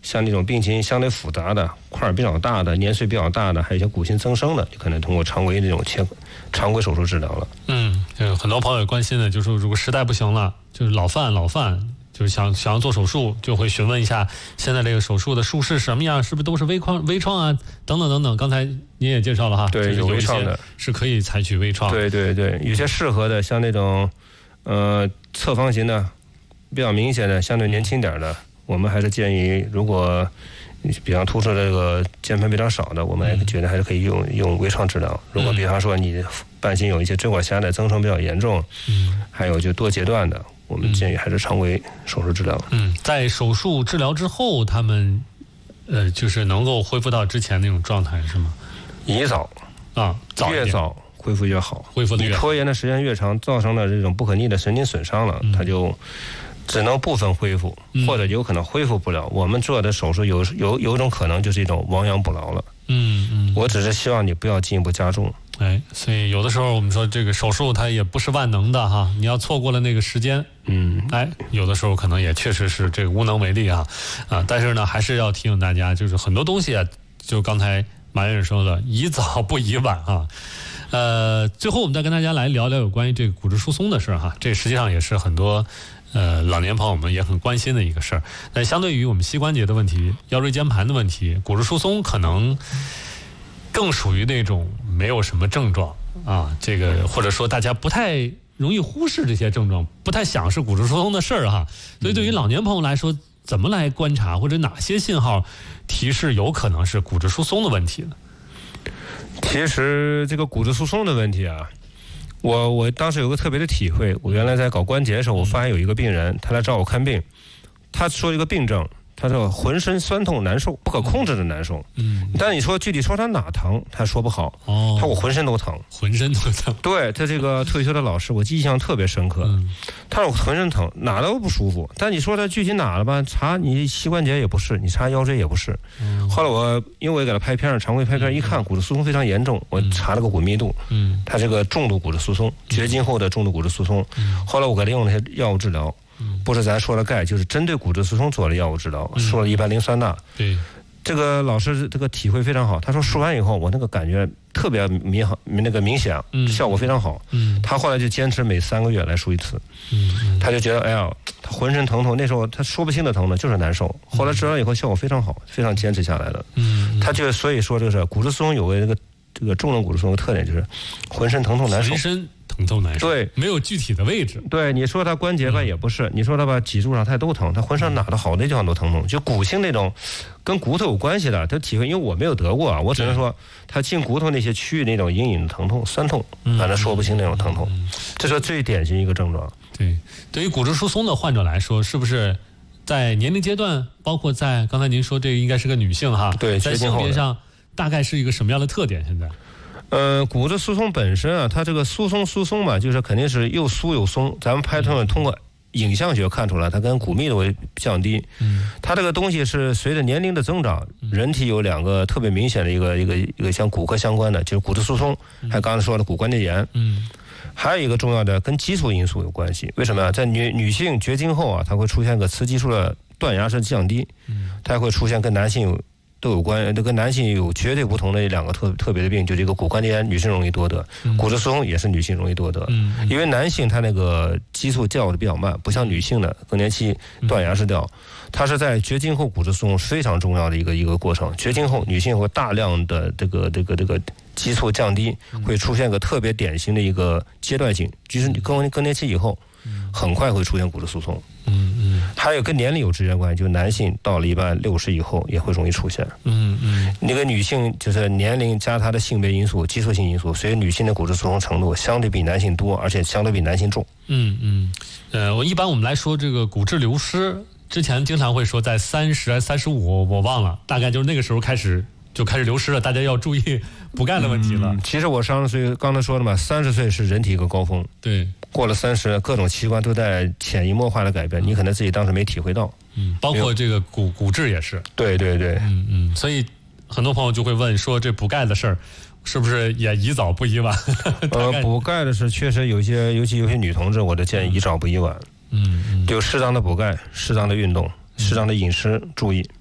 像那种病情相对复杂的、块比较大的、年岁比较大的，还有一些骨性增生的，就可能通过常规常规手术治疗了。 很多朋友也关心的就是，如果实在不行了，就是老犯，就是想要做手术，就会询问一下现在这个手术的术式什么样，是不是都是微创啊，等等等等。刚才您也介绍了哈， 对，有微创的， 是可以采取微创。 对，有些适合的，像那种侧方形的，比较明显的，相对年轻点的，我们还是建议，如果比方突出这个间盘比较少的，我们觉得还是可以用微创治疗。如果比方说你半心有一些椎管狭窄增生比较严重，还有就多阶段的，我们建议还是常规手术治疗。 在手术治疗之后，他们就是能够恢复到之前那种状态是吗？ 宜早啊， 越早恢复越好， 恢复的越好。 你拖延的时间越长，造成了这种不可逆的神经损伤了，它就只能部分恢复，或者有可能恢复不了。我们做的手术有一种可能就是一种亡羊补牢了。我只是希望你不要进一步加重。 所以有的时候我们说这个手术它也不是万能的哈，你要错过了那个时间，有的时候可能也确实是这个无能为力啊。但是呢，还是要提醒大家，就是很多东西啊，就刚才马院士说的，宜早不宜晚啊。最后我们再跟大家来聊聊有关于这个骨质疏松的事哈，这实际上也是很多老年朋友们也很关心的一个事儿。那相对于我们膝关节的问题、腰椎间盘的问题，骨质疏松可能更属于那种没有什么症状啊，这个或者说大家不太容易忽视这些症状，不太想是骨质疏松的事儿哈。所以对于老年朋友来说，怎么来观察或者哪些信号提示有可能是骨质疏松的问题呢？ 其实这个骨质疏松的问题啊，我当时有个特别的体会。我原来在搞关节的时候，我发现有一个病人，他来找我看病，他说一个病症，他说浑身酸痛难受，不可控制的难受。但你说具体说他哪疼，他说不好。他说我浑身都疼， 浑身都疼。 对，他这个退休的老师，我印象特别深刻。他说我浑身疼，哪都不舒服。但你说他具体哪了吧？查你膝关节也不是，你查腰椎也不是。后来因为我也给他拍片，常规拍片一看，骨质疏松非常严重，我查了个骨密度，他这个重度骨质疏松，绝经后的重度骨质疏松。后来我给他用了些药物治疗。不是咱说了钙，就是针对骨质疏松做了药物治疗，说了108磷酸钠。 对， 这个老师这个体会非常好。他说输完以后，我那个感觉特别明显，效果非常好。他后来就坚持每3个月来输一次。他就觉得哎呀，他浑身疼痛，那时候他说不清的疼呢，就是难受。后来治疗以后效果非常好，非常坚持下来了。他就所以说这个是骨质疏松有个这个重度骨质疏松的特点就是浑身疼痛难受。 浑身疼痛难受，对，没有具体的位置。 对，你说他关节吧也不是，你说他吧脊柱上他都疼，他浑身哪的好的地方都疼痛，就骨性那种跟骨头有关系的，他体会，因为我没有得过啊，我只能说他进骨头那些区域那种隐隐的疼痛、酸痛，反正说不清那种疼痛，这是最典型一个症状。 对，对于骨质疏松的患者来说，是不是在年龄阶段，包括在刚才您说这个应该是个女性哈， 对， 在性别上大概是一个什么样的特点？现在？ 骨质疏松本身啊，它这个疏松嘛，就是肯定是又疏又松。咱们拍通过影像学看出来，它跟骨密度降低。它这个东西是随着年龄的增长，人体有2个特别明显的一个像骨骼相关的，就是骨质疏松，还有刚才说的骨关节炎。还有一个重要的跟激素因素有关系。为什么呀？在女性绝经后啊，它会出现个雌激素的断崖式降低，它会出现跟男性都有关，跟男性有绝对不同的2个特别的病，就是一个骨关节炎，女性容易多得，骨质疏松也是女性容易多得。因为男性他那个激素掉的比较慢，不像女性的更年期断崖式掉，它是在绝经后骨质疏松非常重要的一个过程。绝经后女性会大量的这个激素降低，会出现个特别典型的一个阶段性，就是更年期以后很快会出现骨质疏松。还有跟年龄有直接关系，就是男性到了一般60以后也会容易出现。那个女性就是年龄加她的性别因素、激素性因素，所以女性的骨质疏松程度相对比男性多，而且相对比男性重。 我们来说这个骨质流失，之前经常会说在30、35，我忘了，大概就是那个时候开始流失了，大家要注意补钙的问题了。 其实我30岁刚才说了嘛，30岁是人体一个高峰。对。过了30，各种器官都在潜移默化的改变，你可能自己当时没体会到。 包括这个骨质也是。对。所以很多朋友就会问说，这补钙的事儿是不是也宜早不宜晚？ 补钙的事确实有些，尤其有些女同志，我就建议宜早不宜晚。就适当的补钙，适当的运动，适当的饮食注意。